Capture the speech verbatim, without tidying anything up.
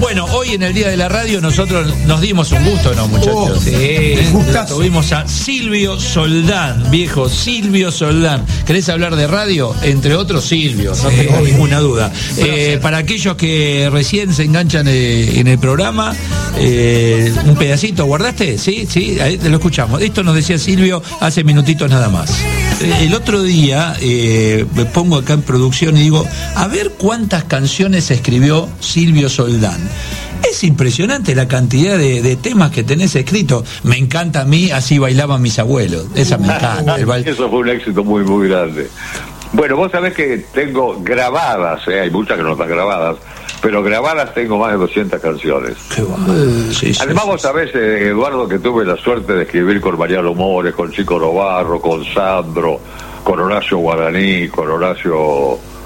Bueno, hoy en el Día de la Radio nosotros nos dimos un gusto, ¿no, muchachos? Oh, sí, gustazo. Tuvimos a Silvio Soldán, viejo, Silvio Soldán. ¿Querés hablar de radio? Entre otros, Silvio, no Sí. tengo ninguna duda. Eh, para aquellos que recién se enganchan eh, en el programa, eh, un pedacito, ¿guardaste? Sí, sí, ahí te lo escuchamos. Esto nos decía Silvio hace minutitos nada más. Eh, el otro día eh, me pongo acá en producción y digo, a ver cuántas canciones escribió Silvio Soldán. Es impresionante la cantidad de, de temas que tenés escritos. Me encanta a mí, Así bailaban mis abuelos. Esa me encanta. El baile. Eso fue un éxito muy, muy grande. Bueno, vos sabés que tengo grabadas, ¿eh? Hay muchas que no están grabadas, pero grabadas tengo más de doscientas canciones. Qué bueno. Sí, sí, Además, sí, vos sabés, eh, Eduardo, que tuve la suerte de escribir con Mariano Mores, con Chico Novarro, con Sandro, con Horacio Guaraní, con Horacio